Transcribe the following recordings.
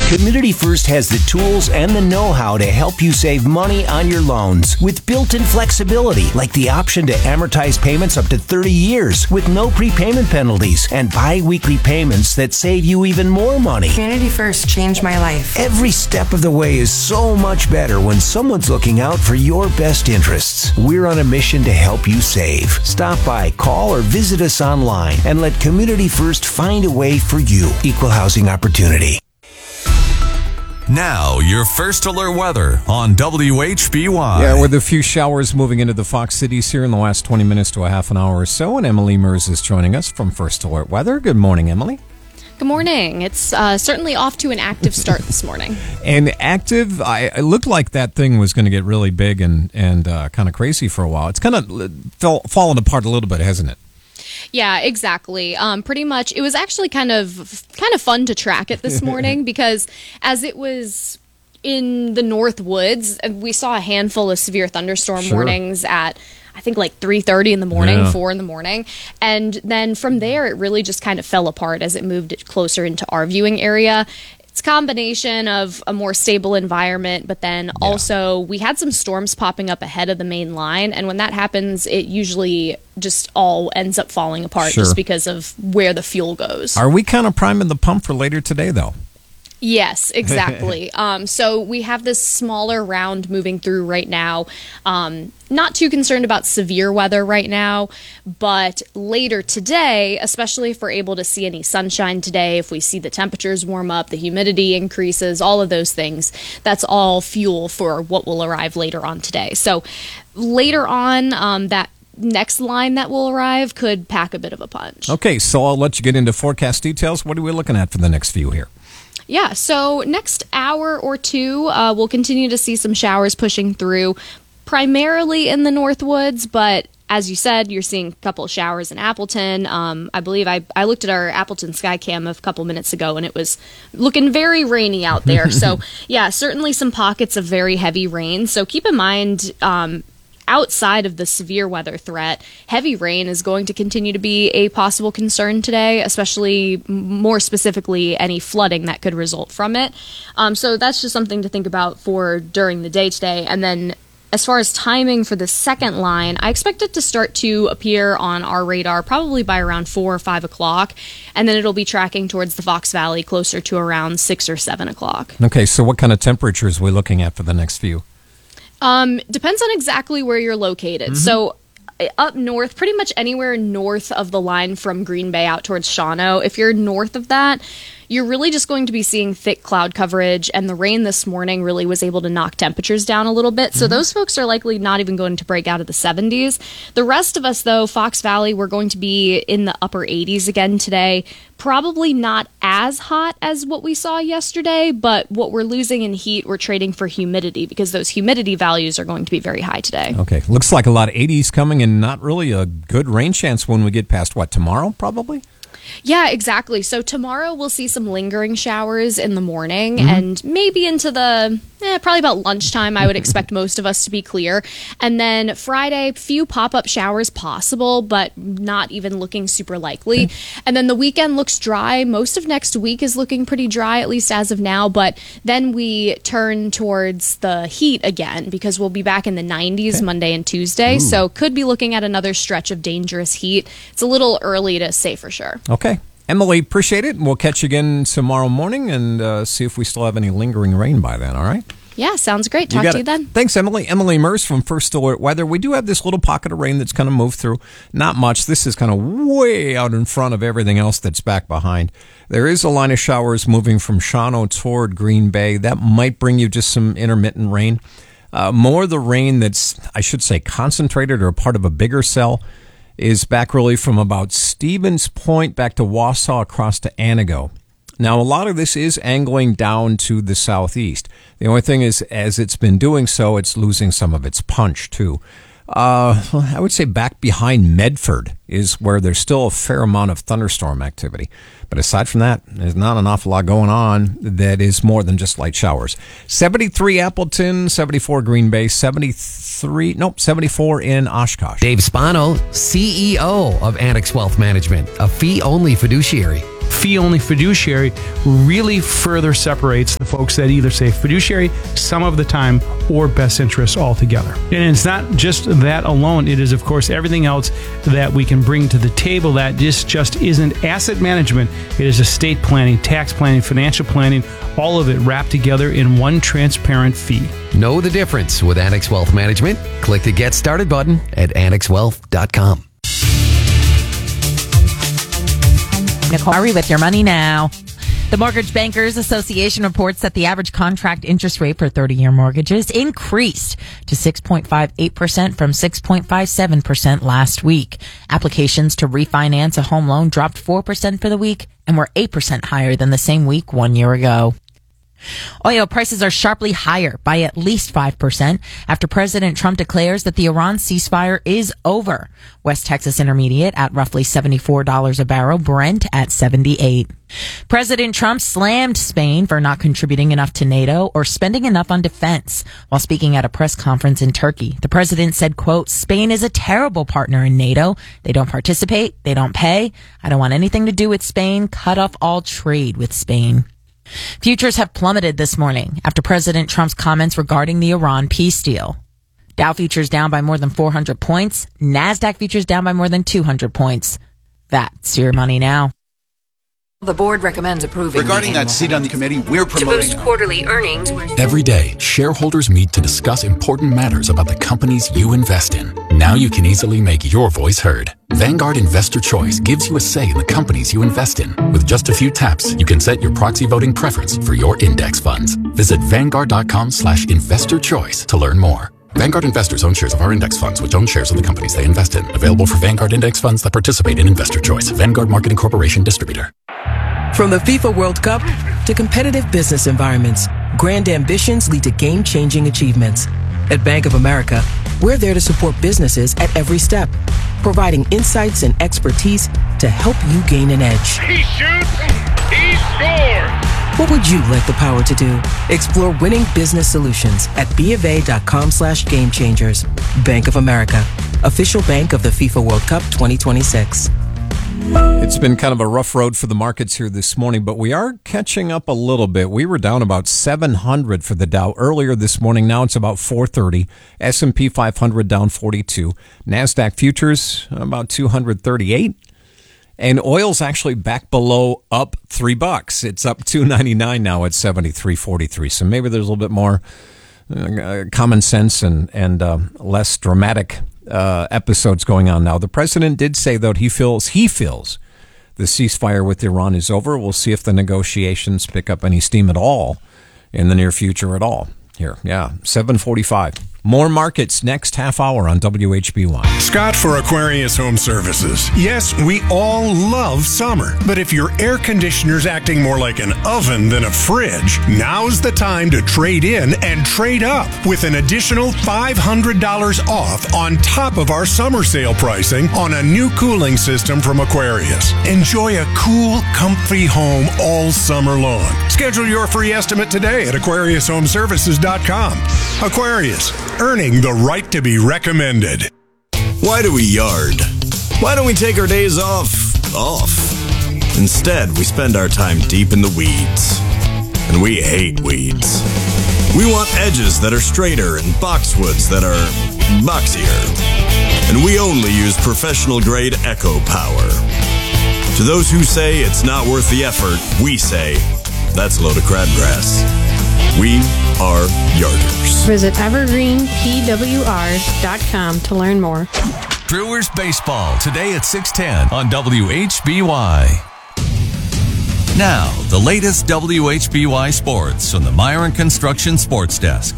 Community First has the tools and the know-how to help you save money on your loans with built-in flexibility, like the option to amortize payments up to 30 years with no prepayment penalties and bi-weekly payments that save you even more money. Community First changed my life. Every step of the way is so much better when someone's looking out for your best interests. We're on a mission to help you save. Stop by, call, or visit us online and let Community First find a way for you. Equal housing opportunity. Now, your first alert weather on WHBY. Yeah, with a few showers moving into the Fox Cities here in the last 20 minutes to a half an hour or so. And Emily Mers is joining us from First Alert Weather. Good morning, Emily. Good morning. It's certainly off to an active start this morning. And active, it looked like that thing was going to get really big and kind of crazy for a while. It's kind of fallen apart a little bit, hasn't it? Yeah, exactly. Pretty much, it was actually kind of fun to track it this morning because as it was in the North Woods, we saw a handful of severe thunderstorm warnings at, I think, like 3:30 in the morning, 4 in the morning. And then from there, it really just kind of fell apart as it moved closer into our viewing area. It's a combination of a more stable environment, but then also we had some storms popping up ahead of the main line. And when that happens, it usually just all ends up falling apart just because of where the fuel goes. Are we kind of priming the pump for later today, though? Yes, exactly. So we have this smaller round moving through right now. Not too concerned about severe weather right now, but later today, especially if we're able to see any sunshine today, if we see the temperatures warm up, the humidity increases, all of those things, that's all fuel for what will arrive later on today. So later on, that next line that will arrive could pack a bit of a punch. Okay, so I'll let you get into forecast details. What are we looking at for the next few here? Yeah, so next hour or two, we'll continue to see some showers pushing through, primarily in the North Woods, but as you said, you're seeing a couple of showers in Appleton. I believe I looked at our Appleton Skycam a couple minutes ago, and it was looking very rainy out there. So, yeah, certainly some pockets of very heavy rain. So keep in mind, outside of the severe weather threat, heavy rain is going to continue to be a possible concern today, especially more specifically any flooding that could result from it. So that's just something to think about for during the day today. And then as far as timing for the second line, I expect it to start to appear on our radar probably by around 4 or 5 o'clock, and then it'll be tracking towards the Fox Valley closer to around 6 or 7 o'clock. Okay, so what kind of temperatures are we looking at for the next few? Depends on exactly where you're located. So up north, pretty much anywhere north of the line from Green Bay out towards Shawano, if you're north of that, you're really just going to be seeing thick cloud coverage, and the rain this morning really was able to knock temperatures down a little bit. So those folks are likely not even going to break out of the 70s. The rest of us, though, Fox Valley, we're going to be in the upper 80s again today. Probably not as hot as what we saw yesterday, but what we're losing in heat, we're trading for humidity because those humidity values are going to be very high today. Okay, looks like a lot of 80s coming and not really a good rain chance when we get past, tomorrow probably? Yeah, exactly. So tomorrow we'll see some lingering showers in the morning and maybe into the, probably about lunchtime, I would expect most of us to be clear. And then Friday, few pop-up showers possible, but not even looking super likely. Okay. And then the weekend looks dry. Most of next week is looking pretty dry, at least as of now. But then we turn towards the heat again because we'll be back in the 90s Monday and Tuesday. Ooh. So could be looking at another stretch of dangerous heat. It's a little early to say for sure. Okay. Emily, appreciate it. We'll catch you again tomorrow morning and see if we still have any lingering rain by then, all right? Yeah, sounds great. Talk to you then. Thanks, Emily. Emily Mers from First Alert Weather. We do have this little pocket of rain that's kind of moved through. Not much. This is kind of way out in front of everything else that's back behind. There is a line of showers moving from Shawano toward Green Bay. That might bring you just some intermittent rain. More of the rain that's, I should say, concentrated or part of a bigger cell is back really from about Stevens Point back to Wausau across to Anago. Now, a lot of this is angling down to the southeast. The only thing is, as it's been doing so, it's losing some of its punch, too. I would say back behind Medford is where there's still a fair amount of thunderstorm activity. But aside from that, there's not an awful lot going on that is more than just light showers. 73 Appleton, 74 Green Bay, 74 in Oshkosh. Dave Spano, CEO of Annex Wealth Management, a fee-only fiduciary. fee-only fiduciary really further separates the folks that either say fiduciary some of the time or best interests altogether. And it's not just that alone. It is, of course, everything else that we can bring to the table that just isn't asset management. It is estate planning, tax planning, financial planning, all of it wrapped together in one transparent fee. Know the difference with Annex Wealth Management. Click the Get Started button at annexwealth.com. Nicole Murray with your money now. The Mortgage Bankers Association reports that the average contract interest rate for 30-year mortgages increased to 6.58% from 6.57% last week. Applications to refinance a home loan dropped 4% for the week and were 8% higher than the same week 1 year ago. Oil prices are sharply higher by at least 5% after President Trump declares that the Iran ceasefire is over. West Texas Intermediate at roughly $74 a barrel, Brent at $78. President Trump slammed Spain for not contributing enough to NATO or spending enough on defense. While speaking at a press conference in Turkey, the president said, quote, "Spain is a terrible partner in NATO. They don't participate. They don't pay. I don't want anything to do with Spain. Cut off all trade with Spain." Futures have plummeted this morning after President Trump's comments regarding the Iran peace deal. Dow futures down by more than 400 points. NASDAQ futures down by more than 200 points. That's your money now. The board recommends approving. Regarding that seat on the committee, we're promoting. To boost quarterly earnings. Every day, shareholders meet to discuss important matters about the companies you invest in. Now you can easily make your voice heard. Vanguard Investor Choice gives you a say in the companies you invest in. With just a few taps, you can set your proxy voting preference for your index funds. Visit Vanguard.com/investor choice to learn more. Vanguard investors own shares of our index funds, which own shares of the companies they invest in. Available for Vanguard index funds that participate in Investor Choice. Vanguard Marketing Corporation Distributor. From the FIFA World Cup to competitive business environments, grand ambitions lead to game-changing achievements. At Bank of America, we're there to support businesses at every step, providing insights and expertise to help you gain an edge. He shoots, he scores! What would you like the power to do? Explore winning business solutions at BofA.com/gamechangers. Bank of America, official bank of the FIFA World Cup 2026. It's been kind of a rough road for the markets here this morning, but we are catching up a little bit. We were down about 700 for the Dow earlier this morning. Now it's about 430. S&P 500 down 42. NASDAQ futures about 238. And oil's actually back below, up $3. It's up $2.99 now at 73.43. So maybe there's a little bit more common sense and less dramatic episodes going on now. The president did say, though, he feels the ceasefire with Iran is over. We'll see if the negotiations pick up any steam at all in the near future at all. Here, 7:45. More markets next half hour on WHBY. Scott for Aquarius Home Services. Yes, we all love summer, but if your air conditioner's acting more like an oven than a fridge, now's the time to trade in and trade up with an additional $500 off on top of our summer sale pricing on a new cooling system from Aquarius. Enjoy a cool, comfy home all summer long. Schedule your free estimate today at AquariusHomeservices.com. Aquarius, earning the right to be recommended. Why do we yard? Why don't we take our days off? Instead, we spend our time deep in the weeds. And we hate weeds. We want edges that are straighter and boxwoods that are boxier. And we only use professional-grade Echo Power. To those who say it's not worth the effort, we say, that's a load of crabgrass. We are yarders. Visit evergreenpwrs.com to learn more. Brewers Baseball today at 6:10 on WHBY. Now, the latest WHBY sports from the Myron Construction Sports Desk.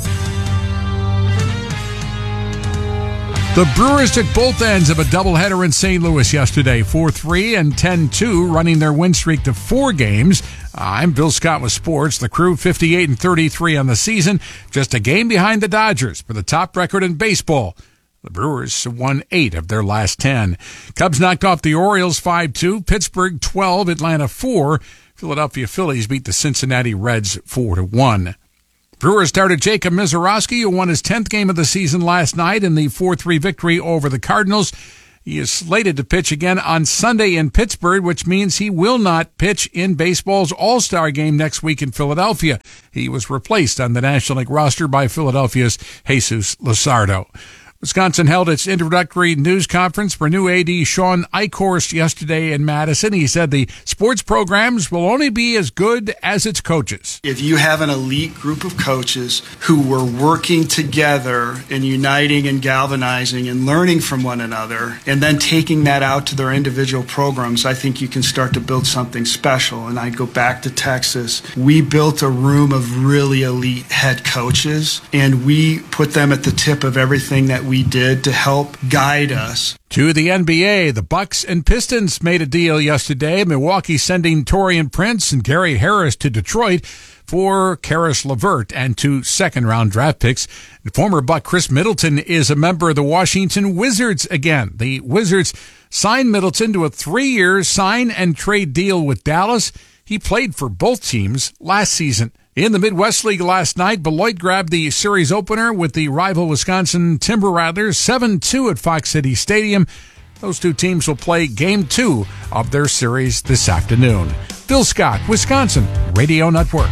The Brewers took both ends of a doubleheader in St. Louis yesterday, 4-3 and 10-2, running their win streak to 4 games. I'm Bill Scott with sports. The Crew 58 and 33 on the season, just a game behind the Dodgers for the top record in baseball. The Brewers won 8 of their last 10. Cubs knocked off the Orioles 5-2, Pittsburgh 12, Atlanta 4. Philadelphia Phillies beat the Cincinnati Reds 4-1. Brewers started Jacob Misiorowski, who won his 10th game of the season last night in the 4-3 victory over the Cardinals. He is slated to pitch again on Sunday in Pittsburgh, which means he will not pitch in baseball's All-Star game next week in Philadelphia. He was replaced on the National League roster by Philadelphia's Jesus Luzardo. Wisconsin held its introductory news conference for new AD Sean Eichhorst yesterday in Madison. He said the sports programs will only be as good as its coaches. If you have an elite group of coaches who were working together and uniting and galvanizing and learning from one another and then taking that out to their individual programs, I think you can start to build something special. And I go back to Texas. We built a room of really elite head coaches, and we put them at the tip of everything that we did to help guide us. To the NBA, the Bucks and Pistons made a deal yesterday. Milwaukee sending Taurean Prince and Gary Harris to Detroit for Karis LeVert and 2 second-round draft picks. Former Buck Chris Middleton is a member of the Washington Wizards again. The Wizards signed Middleton to a 3-year sign-and-trade deal with Dallas. He played for both teams last season. In the Midwest League last night, Beloit grabbed the series opener with the rival Wisconsin Timber Rattlers 7-2 at Fox City Stadium. Those two teams will play Game 2 of their series this afternoon. Bill Scott, Wisconsin Radio Network.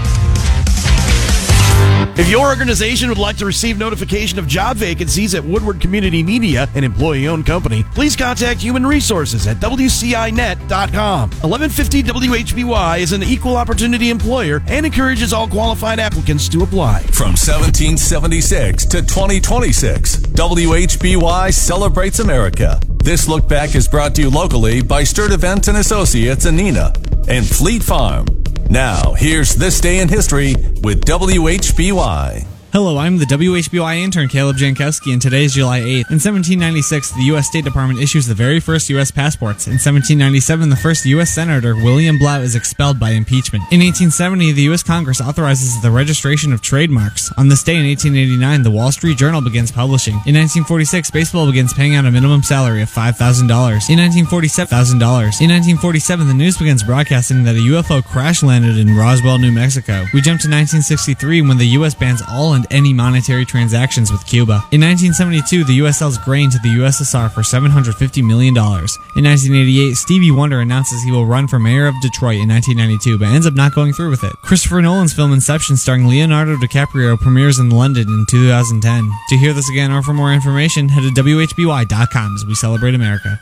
If your organization would like to receive notification of job vacancies at Woodward Community Media, an employee-owned company, please contact Human Resources at WCINet.com. 1150 WHBY is an equal opportunity employer and encourages all qualified applicants to apply. From 1776 to 2026, WHBY celebrates America. This look back is brought to you locally by Sturt Event and Associates in Neenah and Fleet Farm. Now, here's This Day in History with WHBY. Hello, I'm the WHBY intern Caleb Jankowski, and today is July 8th. In 1796, the U.S. State Department issues the very first U.S. passports. In 1797, the first U.S. Senator, William Blount, is expelled by impeachment. In 1870, the U.S. Congress authorizes the registration of trademarks. On this day in 1889, the Wall Street Journal begins publishing. In 1946, baseball begins paying out a minimum salary of $5,000. In 1947, the news begins broadcasting that a UFO crash landed in Roswell, New Mexico. We jump to 1963 when the U.S. bans all and any monetary transactions with Cuba. In 1972, the U.S. sells grain to the USSR for $750 million. In 1988, Stevie Wonder announces he will run for mayor of Detroit in 1992, but ends up not going through with it. Christopher Nolan's film Inception, starring Leonardo DiCaprio, premieres in London in 2010. To hear this again or for more information, head to WHBY.com as we celebrate America.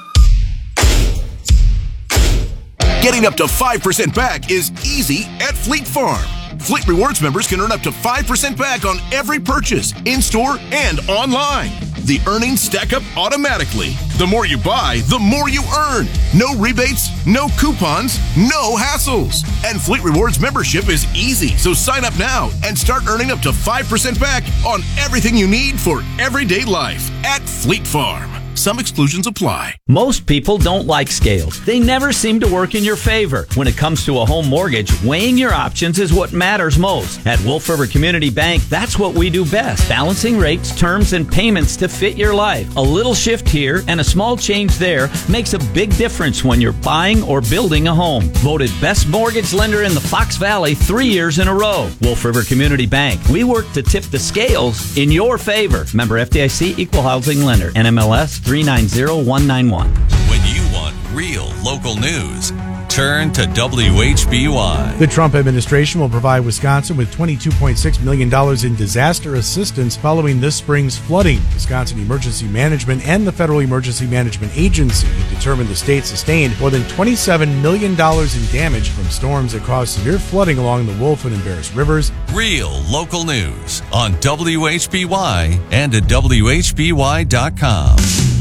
Getting up to 5% back is easy at Fleet Farm. Fleet Rewards members can earn up to 5% back on every purchase, in-store and online. The earnings stack up automatically. The more you buy, the more you earn. No rebates, no coupons, no hassles. And Fleet Rewards membership is easy, so sign up now and start earning up to 5% back on everything you need for everyday life at Fleet Farm. Some exclusions apply. Most people don't like scales. They never seem to work in your favor. When it comes to a home mortgage, weighing your options is what matters most. At Wolf River Community Bank, that's what we do best. Balancing rates, terms, and payments to fit your life. A little shift here and a small change there makes a big difference when you're buying or building a home. Voted best mortgage lender in the Fox Valley 3 years in a row. Wolf River Community Bank. We work to tip the scales in your favor. Member FDIC, Equal Housing Lender. NMLS 390191. When you want real local news, turn to WHBY. The Trump administration will provide Wisconsin with $22.6 million in disaster assistance following this spring's flooding. Wisconsin Emergency Management and the Federal Emergency Management Agency determined the state sustained more than $27 million in damage from storms that caused severe flooding along the Wolfen and Bears rivers. Real local news on WHBY and at WHBY.com.